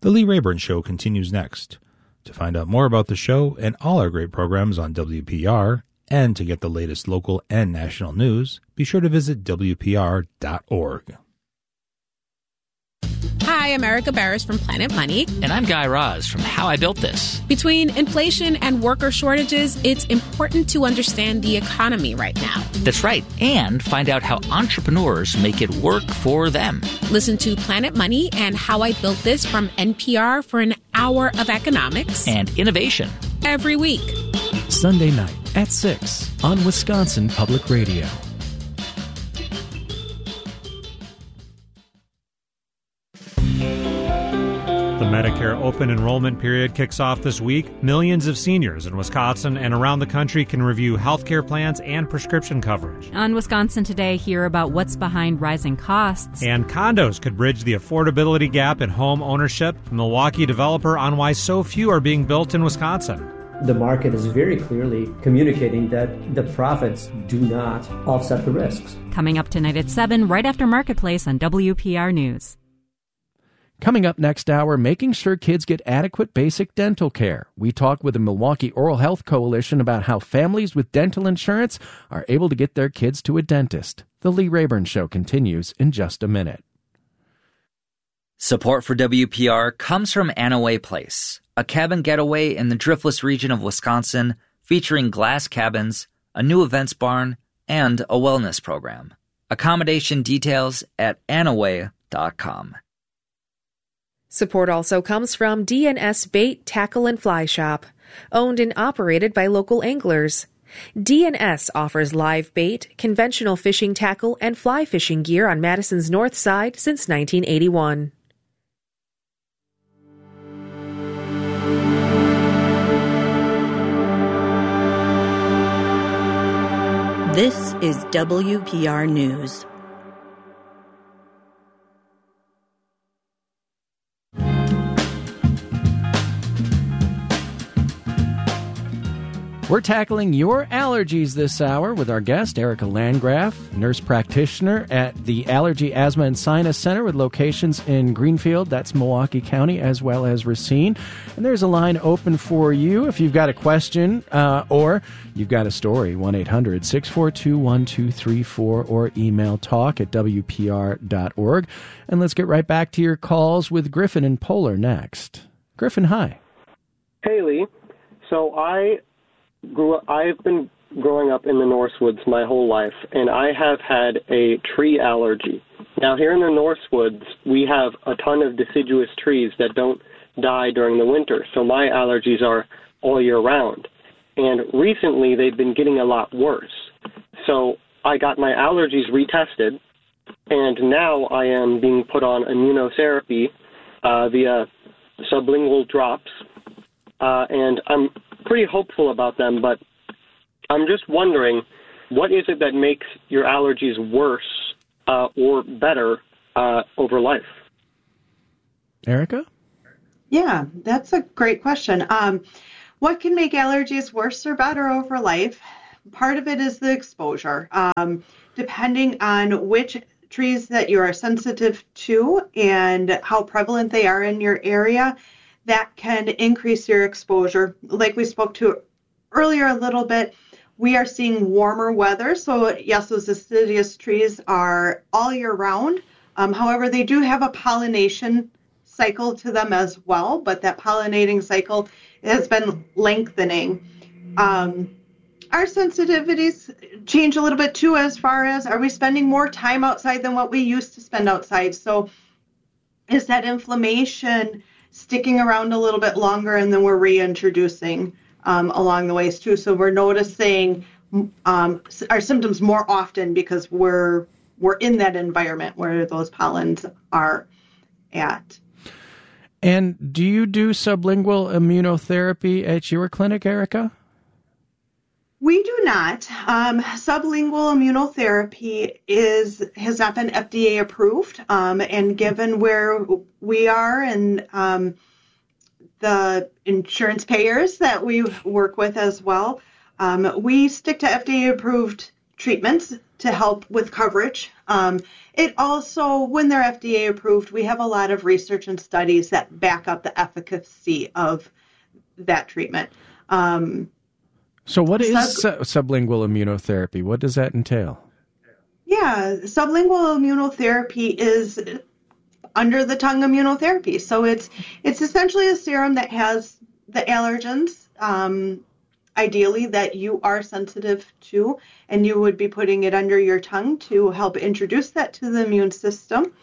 The Lee Rayburn Show continues next. To find out more about the show and all our great programs on WPR, and to get the latest local and national news, be sure to visit WPR.org. Hi, I'm Erica Barris from Planet Money. And I'm Guy Raz from How I Built This. Between inflation and worker shortages, it's important to understand the economy right now. That's right. And find out how entrepreneurs make it work for them. Listen to Planet Money and How I Built This from NPR for an hour of economics and innovation every week. Sunday night at 6 on Wisconsin Public Radio. The Medicare open enrollment period kicks off this week. Millions of seniors in Wisconsin and around the country can review health care plans and prescription coverage. On Wisconsin Today, hear about what's behind rising costs. And condos could bridge the affordability gap in home ownership. Milwaukee developer on why so few are being built in Wisconsin. The market is very clearly communicating that the profits do not offset the risks. Coming up tonight at 7, right after Marketplace on WPR News. Coming up next hour, making sure kids get adequate basic dental care. We talk with the Milwaukee Oral Health Coalition about how families with dental insurance are able to get their kids to a dentist. The Lee Rayburn Show continues in just a minute. Support for WPR comes from Anaway Place, a cabin getaway in the Driftless region of Wisconsin featuring glass cabins, a new events barn, and a wellness program. Accommodation details at anaway.com. Support also comes from DNS Bait, Tackle, and Fly Shop, owned and operated by local anglers. DNS offers live bait, conventional fishing tackle, and fly fishing gear on Madison's north side since 1981. This is WPR News. We're tackling your allergies this hour with our guest, Erica Landgraf, nurse practitioner at the Allergy, Asthma, and Sinus Center with locations in Greenfield, that's Milwaukee County, as well as Racine. And there's a line open for you if you've got a question or you've got a story, 1-800-642-1234, or email talk@wpr.org. And let's get right back to your calls with Griffin and Polar next. Griffin, hi. Hey, Lee. So I've been growing up in the Northwoods my whole life, and I have had a tree allergy. Now, here in the Northwoods, we have a ton of deciduous trees that don't die during the winter, so my allergies are all year round. And recently, they've been getting a lot worse. So I got my allergies retested, and now I am being put on immunotherapy via sublingual drops, and I'm pretty hopeful about them, but I'm just wondering, what is it that makes your allergies worse or better over life? Erica? Yeah, that's a great question. What can make allergies worse or better over life? Part of it is the exposure. Depending on which trees that you are sensitive to and how prevalent they are in your area, that can increase your exposure. Like we spoke to earlier a little bit, we are seeing warmer weather. So yes, those deciduous trees are all year round. However, they do have a pollination cycle to them as well, but that pollinating cycle has been lengthening. Our sensitivities change a little bit too, as far as, are we spending more time outside than what we used to spend outside? So is that inflammation sticking around a little bit longer, and then we're reintroducing along the ways too. So we're noticing our symptoms more often because we're in that environment where those pollens are at. And do you do sublingual immunotherapy at your clinic, Erica? We do not. Sublingual immunotherapy has not been FDA approved, and given where we are and the insurance payers that we work with as well, we stick to FDA approved treatments to help with coverage. It also, when they're FDA approved, we have a lot of research and studies that back up the efficacy of that treatment. So what is sublingual immunotherapy? What does that entail? Yeah, sublingual immunotherapy is under the tongue immunotherapy. So it's essentially a serum that has the allergens, ideally, that you are sensitive to, and you would be putting it under your tongue to help introduce that to the immune system.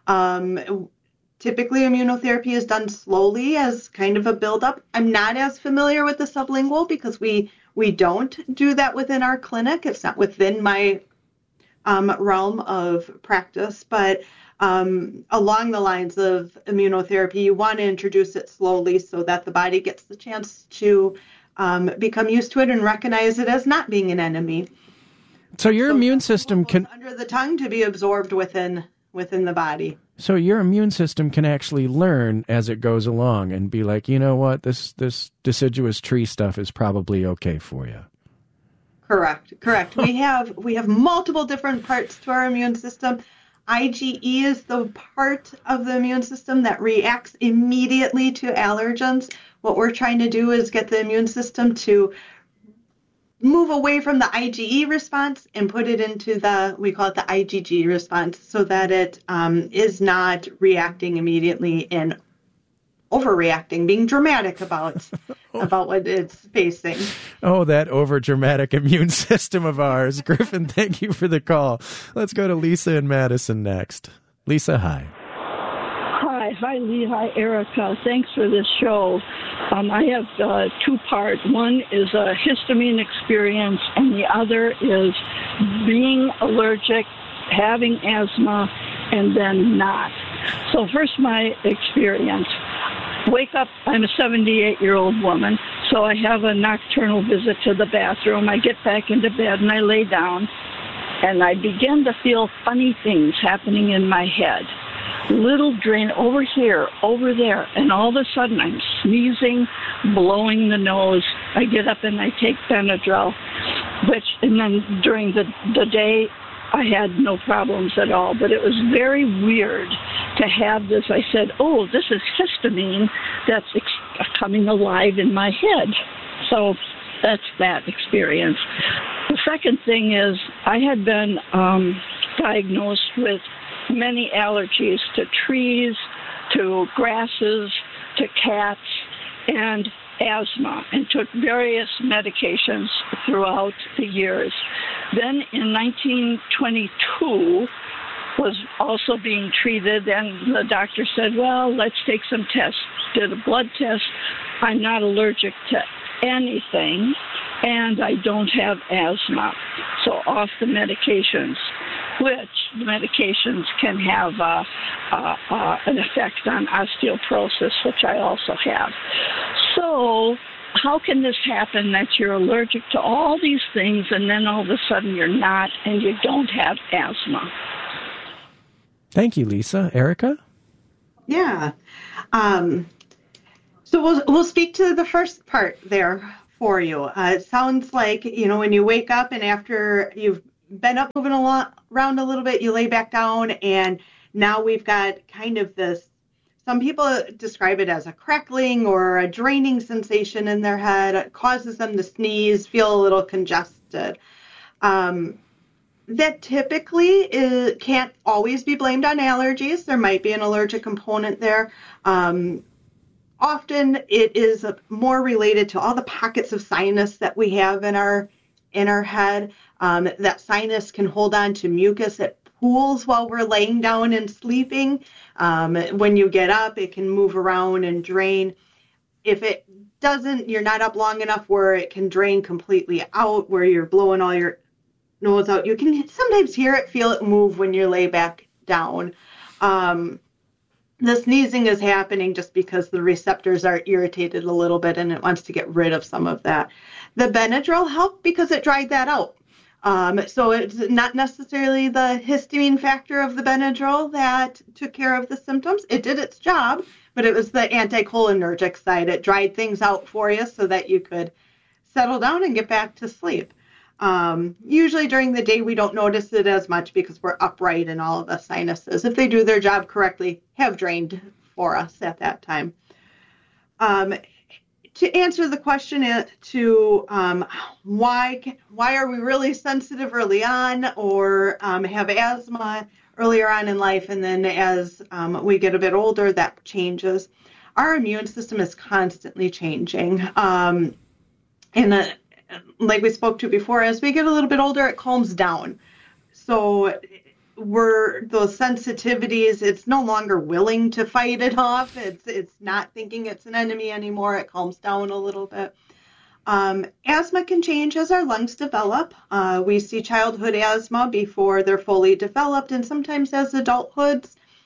Typically, immunotherapy is done slowly as kind of a buildup. I'm not as familiar with the sublingual because we don't do that within our clinic. It's not within my realm of practice, but along the lines of immunotherapy, you want to introduce it slowly so that the body gets the chance to become used to it and recognize it as not being an enemy. So your immune system can under the tongue to be absorbed within the body. So your immune system can actually learn as it goes along and be like, you know what, this deciduous tree stuff is probably okay for you. Correct. We have multiple different parts to our immune system. IgE is the part of the immune system that reacts immediately to allergens. What we're trying to do is get the immune system to move away from the IgE response and put it into we call it the IgG response, so that it is not reacting immediately and overreacting, being dramatic about what it's facing. Oh, that over-dramatic immune system of ours. Griffin, thank you for the call. Let's go to Lisa in Madison next. Lisa, hi. Hi, Lee. Hi, Erica. Thanks for this show. I have two-part. One is a histamine experience, and the other is being allergic, having asthma, and then not. So first, my experience. Wake up, I'm a 78-year-old woman, so I have a nocturnal visit to the bathroom. I get back into bed and I lay down, and I begin to feel funny things happening in my head. Little drain over here, over there, and all of a sudden I'm sneezing, blowing the nose. I get up and I take Benadryl, and then during the day I had no problems at all, but it was very weird to have this. I said, oh, this is histamine that's coming alive in my head. So that's that experience. The second thing is I had been diagnosed with many allergies to trees, to grasses, to cats, and asthma, and took various medications throughout the years. Then in 1922, was also being treated, and the doctor said, well, let's take some tests. Did a blood test. I'm not allergic to anything, and I don't have asthma. So off the medications, which the medications can have an effect on osteoporosis, which I also have. So how can this happen that you're allergic to all these things and then all of a sudden you're not and you don't have asthma? Thank you, Lisa. Erica? Yeah. So we'll speak to the first part there for you. It sounds like, when you wake up and after you've been up moving around a little bit, you lay back down, and now we've got kind of this, some people describe it as a crackling or a draining sensation in their head. It causes them to sneeze, feel a little congested. That typically can't always be blamed on allergies. There might be an allergic component there. Often it is more related to all the pockets of sinus that we have in our head. That sinus can hold on to mucus. It pools while we're laying down and sleeping. When you get up, it can move around and drain. If it doesn't, you're not up long enough where it can drain completely out, where you're blowing all your nose out. You can sometimes hear it, feel it move when you lay back down. The sneezing is happening just because the receptors are irritated a little bit and it wants to get rid of some of that. The Benadryl helped because it dried that out. So it's not necessarily the histamine factor of the Benadryl that took care of the symptoms. It did its job, but it was the anticholinergic side. It dried things out for you so that you could settle down and get back to sleep. Usually during the day, we don't notice it as much because we're upright and all of the sinuses, if they do their job correctly, have drained for us at that time. To answer the question why are we really sensitive early on or have asthma earlier on in life, and then as we get a bit older, that changes. Our immune system is constantly changing. Like we spoke to before, as we get a little bit older, it calms down. So those sensitivities, it's no longer willing to fight it off. It's not thinking it's an enemy anymore. It calms down a little bit. Asthma can change as our lungs develop. We see childhood asthma before they're fully developed, and sometimes as in adulthood,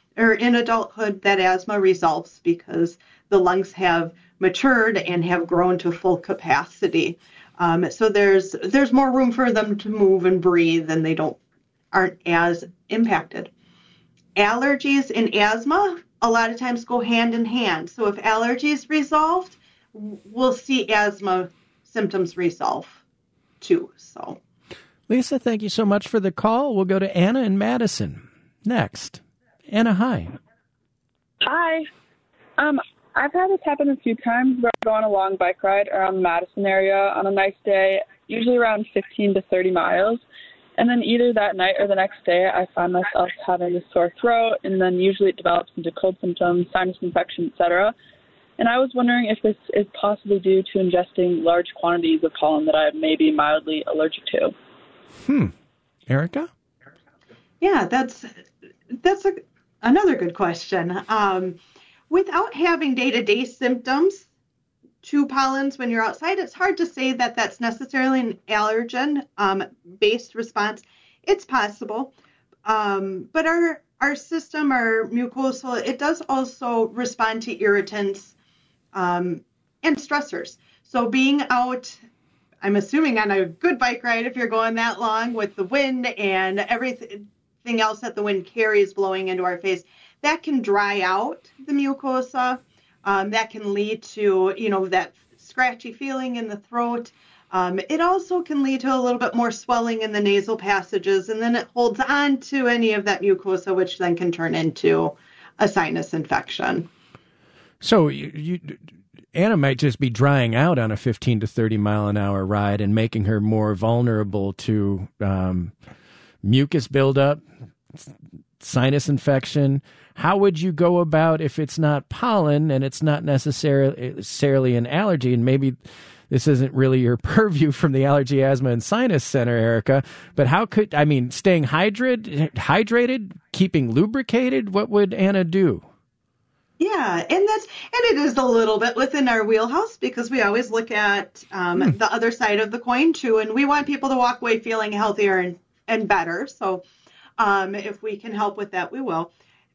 that asthma resolves because the lungs have matured and have grown to full capacity. So there's more room for them to move and breathe, and they aren't as impacted. Allergies and asthma a lot of times go hand in hand. So if allergies resolved, we'll see asthma symptoms resolve too. So, Lisa, thank you so much for the call. We'll go to Anna in Madison next. Anna, hi. Hi. I've had this happen a few times where I go on a long bike ride around the Madison area on a nice day, usually around 15 to 30 miles. And then either that night or the next day, I find myself having a sore throat, and then usually it develops into cold symptoms, sinus infection, etc. And I was wondering if this is possibly due to ingesting large quantities of pollen that I may be mildly allergic to. Erica? Yeah, that's another good question. Without having day-to-day symptoms to pollens when you're outside, it's hard to say that that's necessarily an allergen-based response. It's possible. But our system, our mucosal, it does also respond to irritants and stressors. So being out, I'm assuming on a good bike ride, if you're going that long with the wind and everything else that the wind carries blowing into our face, that can dry out the mucosa. That can lead to, that scratchy feeling in the throat. It also can lead to a little bit more swelling in the nasal passages, and then it holds on to any of that mucosa, which then can turn into a sinus infection. So Anna might just be drying out on a 15 to 30 mile an hour ride and making her more vulnerable to mucus buildup, sinus infection. How would you go about if it's not pollen and it's not necessarily an allergy? And maybe this isn't really your purview from the Allergy, Asthma, and Sinus Center, Erica, but staying hydrated, keeping lubricated, what would Anna do? Yeah, and it is a little bit within our wheelhouse because we always look at the other side of the coin too, and we want people to walk away feeling healthier and better. So if we can help with that, we will.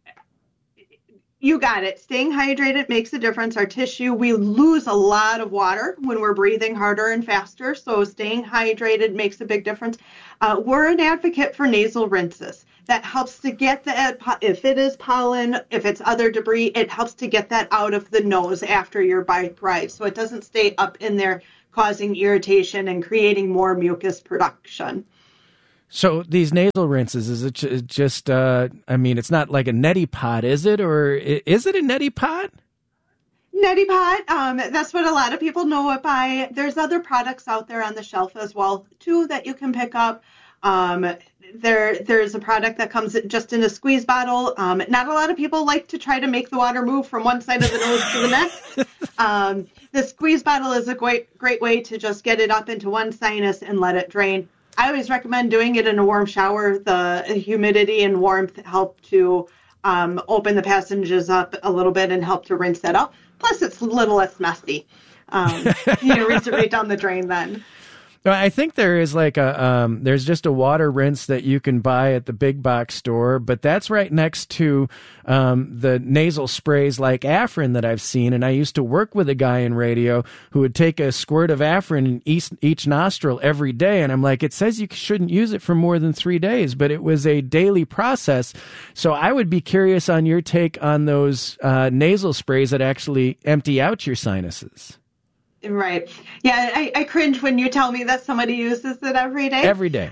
You got it. Staying hydrated makes a difference. Our tissue, we lose a lot of water when we're breathing harder and faster. So staying hydrated makes a big difference. We're an advocate for nasal rinses. That helps to get if it is pollen, if it's other debris, it helps to get that out of the nose after your bike ride. So it doesn't stay up in there causing irritation and creating more mucus production. So these nasal rinses, is it just, it's not like a neti pot, is it? Or is it a neti pot? Neti pot, that's what a lot of people know it by. There's other products out there on the shelf as well, too, that you can pick up. There's a product that comes just in a squeeze bottle. Not a lot of people like to try to make the water move from one side of the nose to the next. The squeeze bottle is a great way to just get it up into one sinus and let it drain. I always recommend doing it in a warm shower. The humidity and warmth help to open the passages up a little bit and help to rinse that out. Plus, it's a little less messy. Rinse it right down the drain then. I think there is there's just a water rinse that you can buy at the big box store, but that's right next to the nasal sprays like Afrin that I've seen. And I used to work with a guy in radio who would take a squirt of Afrin in each nostril every day. And I'm like, it says you shouldn't use it for more than 3 days, but it was a daily process. So I would be curious on your take on those nasal sprays that actually empty out your sinuses. Right. Yeah, I cringe when you tell me that somebody uses it every day. Every day.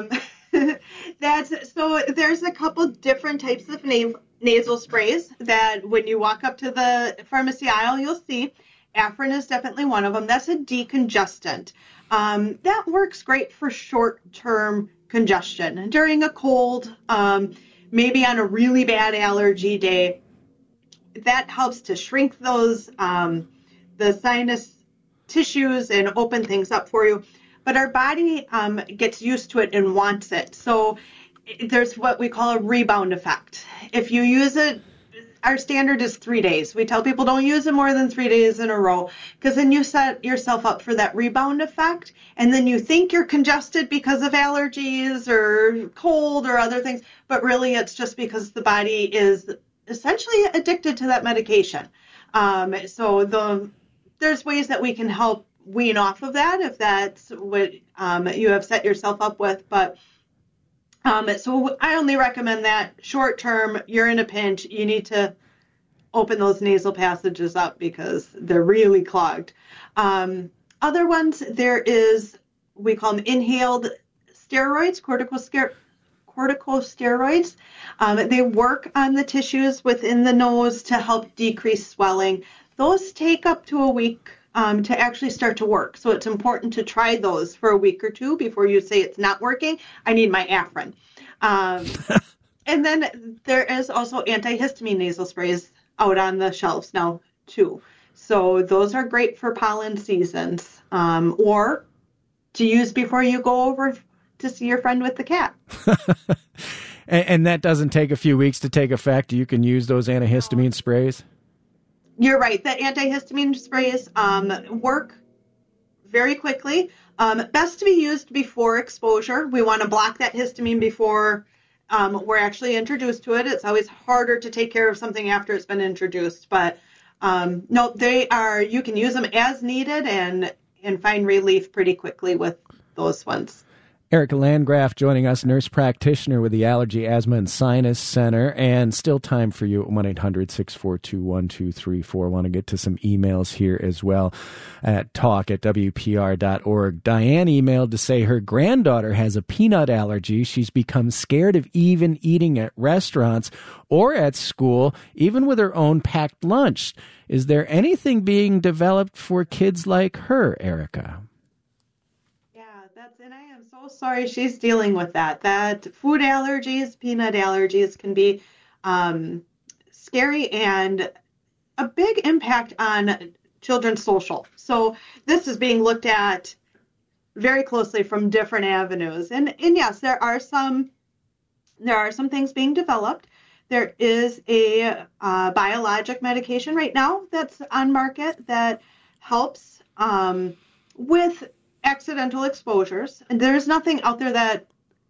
There's a couple different types of nasal sprays that when you walk up to the pharmacy aisle, you'll see. Afrin is definitely one of them. That's a decongestant. That works great for short-term congestion. During a cold, maybe on a really bad allergy day, that helps to shrink those, the sinus tissues and open things up for you. But our body gets used to it and wants it. So there's what we call a rebound effect. If you use it, our standard is 3 days. We tell people don't use it more than 3 days in a row, because then you set yourself up for that rebound effect. And then you think you're congested because of allergies or cold or other things. But really, it's just because the body is essentially addicted to that medication. There's ways that we can help wean off of that if that's what you have set yourself up with. But so I only recommend that short term. You're in a pinch. You need to open those nasal passages up because they're really clogged. Other ones, we call them inhaled steroids, corticosteroids. They work on the tissues within the nose to help decrease swelling. Those take up to a week to actually start to work. So it's important to try those for a week or two before you say it's not working. I need my Afrin. And then there is also antihistamine nasal sprays out on the shelves now too. So those are great for pollen seasons, or to use before you go over to see your friend with the cat. And that doesn't take a few weeks to take effect. You can use those antihistamine sprays. You're right. The antihistamine sprays work very quickly. Best to be used before exposure. We want to block that histamine before we're actually introduced to it. It's always harder to take care of something after it's been introduced. But no, you can use them as needed and find relief pretty quickly with those ones. Erica Landgraf joining us, nurse practitioner with the Allergy, Asthma, and Sinus Center. And still time for you at 1-800-642-1234. Want to get to some emails here as well at talk@wpr.org. Diane emailed to say her granddaughter has a peanut allergy. She's become scared of even eating at restaurants or at school, even with her own packed lunch. Is there anything being developed for kids like her, Erica? And I am so sorry she's dealing with that. That food allergies, peanut allergies can be scary and a big impact on children's social. So this is being looked at very closely from different avenues. And yes, there are some things being developed. There is a biologic medication right now that's on market that helps with accidental exposures. And there's nothing out there that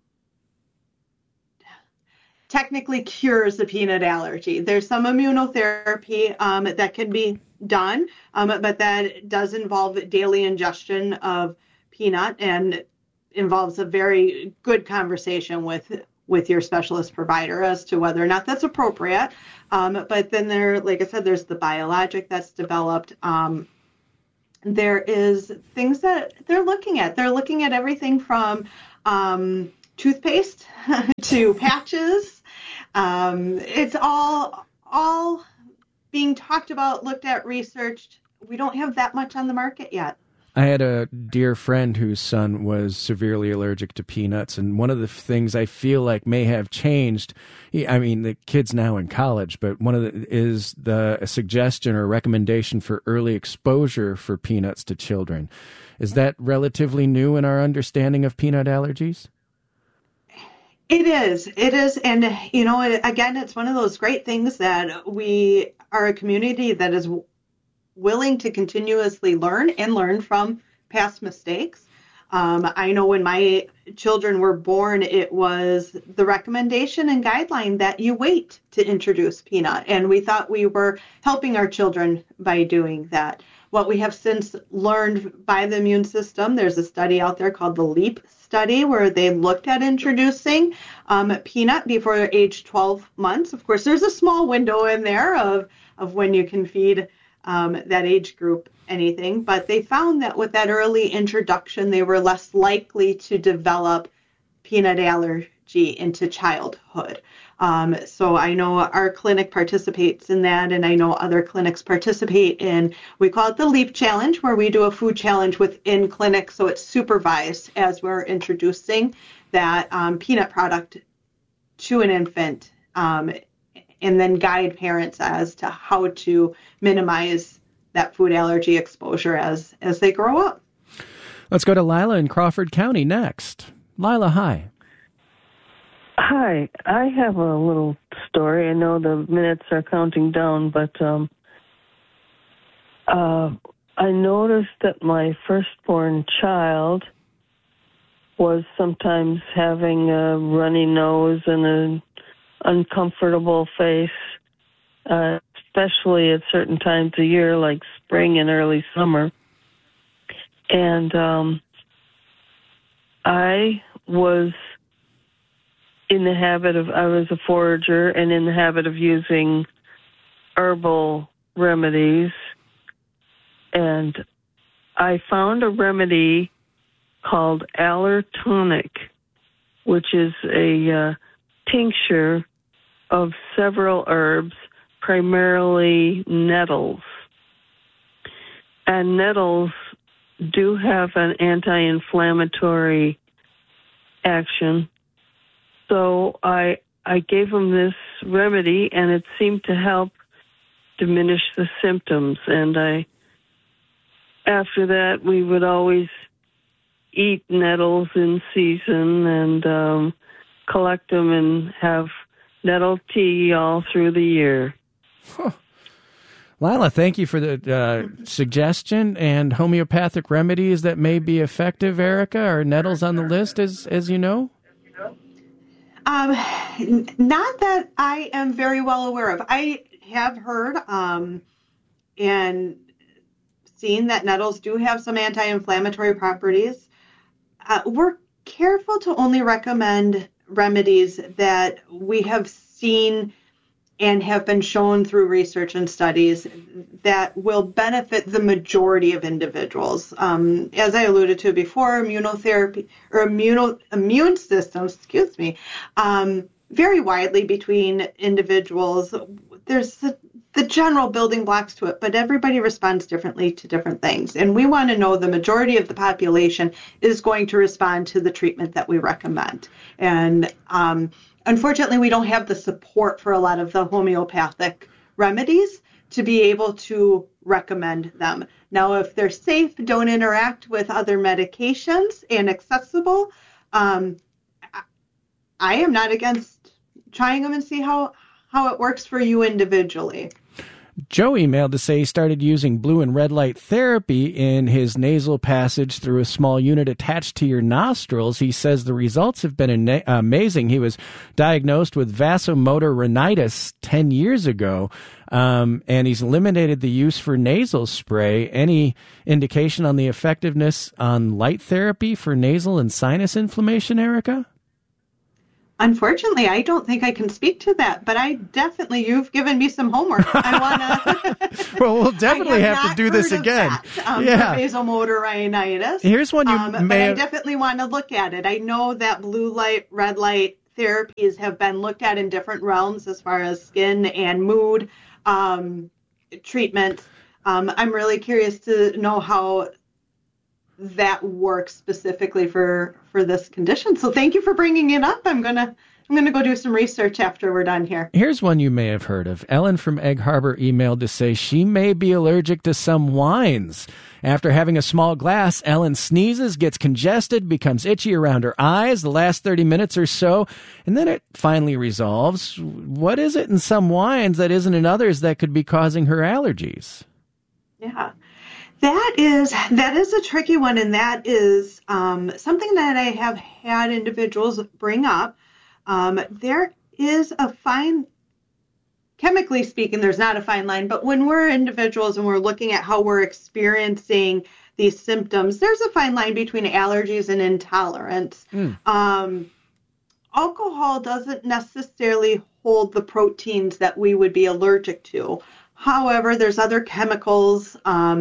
technically cures the peanut allergy. There's some immunotherapy that can be done, but that does involve daily ingestion of peanut and involves a very good conversation with your specialist provider as to whether or not that's appropriate. But then like I said, there's the biologic that's developed. There is things that they're looking at. They're looking at everything from toothpaste to patches. It's all being talked about, looked at, researched. We don't have that much on the market yet. I had a dear friend whose son was severely allergic to peanuts, and one of the things I feel like may have changed, the kid's now in college, but is the suggestion or recommendation for early exposure for peanuts to children. Is that relatively new in our understanding of peanut allergies? It is. And, again, it's one of those great things that we are a community that is willing to continuously learn from past mistakes. I know when my children were born, it was the recommendation and guideline that you wait to introduce peanut. And we thought we were helping our children by doing that. What we have since learned by the immune system, there's a study out there called the LEAP study where they looked at introducing peanut before age 12 months. Of course, there's a small window in there of when you can feed that age group anything, but they found that with that early introduction, they were less likely to develop peanut allergy into childhood. So I know our clinic participates in that, and I know other clinics participate in, we call it the LEAP Challenge, where we do a food challenge within clinic, so it's supervised as we're introducing that peanut product to an infant, and then guide parents as to how to minimize that food allergy exposure as they grow up. Let's go to Lila in Crawford County next. Lila, hi. Hi, I have a little story. I know the minutes are counting down, but I noticed that my firstborn child was sometimes having a runny nose and an uncomfortable face, especially at certain times of year, like spring and early summer. And I was I was a forager and in the habit of using herbal remedies. And I found a remedy called Allertonic, which is a tincture of several herbs, primarily nettles. And nettles do have an anti-inflammatory action. So I gave him this remedy, and it seemed to help diminish the symptoms. And after that, we would always eat nettles in season and collect them and have nettle tea all through the year. Huh. Lila, thank you for the suggestion. And homeopathic remedies that may be effective, Erica, are nettles on the list, as you know? Not that I am very well aware of. I have heard and seen that nettles do have some anti-inflammatory properties. We're careful to only recommend remedies that we have seen and have been shown through research and studies that will benefit the majority of individuals. As I alluded to before, immunotherapy or immune systems, vary widely between individuals. There's the general building blocks to it, but everybody responds differently to different things. And we want to know the majority of the population is going to respond to the treatment that we recommend. And unfortunately, we don't have the support for a lot of the homeopathic remedies to be able to recommend them. Now, if they're safe, don't interact with other medications, and accessible, I am not against trying them and see how it works for you individually. Joe emailed to say he started using blue and red light therapy in his nasal passage through a small unit attached to your nostrils. He says the results have been amazing. He was diagnosed with vasomotor rhinitis 10 years ago, and he's eliminated the use for nasal spray. Any indication on the effectiveness on light therapy for nasal and sinus inflammation, Erica? Unfortunately, I don't think I can speak to that, but you've given me some homework. I want to. Well, we'll definitely have to do this again. Vasomotor rhinitis. Here's one you may. I definitely want to look at it. I know that blue light, red light therapies have been looked at in different realms as far as skin and mood treatment. I'm really curious to know how that works specifically for this condition. So thank you for bringing it up. I'm gonna go do some research after we're done here. Here's one you may have heard of. Ellen from Egg Harbor emailed to say she may be allergic to some wines. After having a small glass, Ellen sneezes, gets congested, becomes itchy around her eyes the last 30 minutes or so, and then it finally resolves. What is it in some wines that isn't in others that could be causing her allergies? Yeah. That is a tricky one, and that is something that I have had individuals bring up. There is a fine, chemically speaking, there's not a fine line, but when we're individuals and we're looking at how we're experiencing these symptoms, there's a fine line between allergies and intolerance. Alcohol doesn't necessarily hold the proteins that we would be allergic to. However, there's other chemicals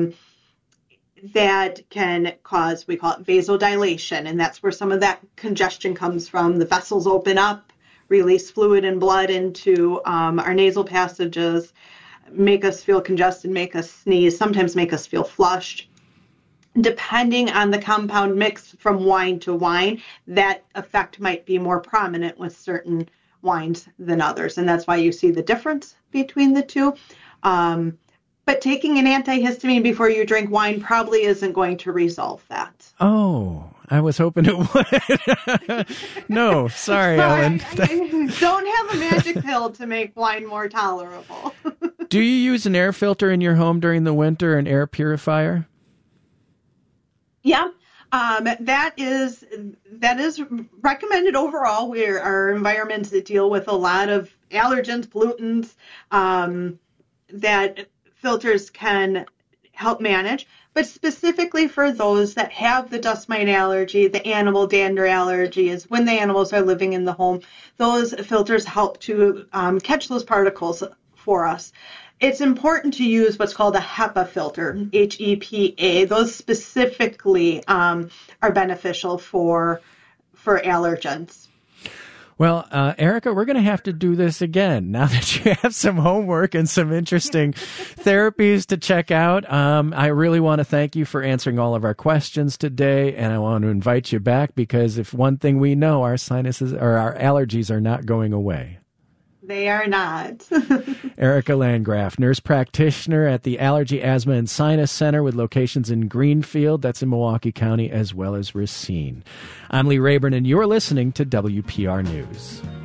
that can cause, we call it vasodilation, and that's where some of that congestion comes from. The vessels open up, release fluid and blood into our nasal passages, make us feel congested, make us sneeze, sometimes make us feel flushed. Depending on the compound mix from wine to wine, that effect might be more prominent with certain wines than others, and that's why you see the difference between the two. But taking an antihistamine before you drink wine probably isn't going to resolve that. Oh, I was hoping it would. No, sorry, Ellen. I don't have a magic pill to make wine more tolerable. Do you use an air filter in your home during the winter, an air purifier? Yeah, that is recommended overall. We are environments that deal with a lot of allergens, pollutants, that filters can help manage. But specifically for those that have the dust mite allergy, the animal dander allergy, is when the animals are living in the home, those filters help to catch those particles for us. It's important to use what's called a HEPA filter, HEPA. Those specifically are beneficial for allergens. Well, Erica, we're going to have to do this again now that you have some homework and some interesting therapies to check out. I really want to thank you for answering all of our questions today, and I want to invite you back because if one thing we know, our sinuses or our allergies are not going away. They are not. Erica Landgraf, nurse practitioner at the Allergy, Asthma, and Sinus Center with locations in Greenfield, that's in Milwaukee County, as well as Racine. I'm Lee Rayburn, and you're listening to WPR News.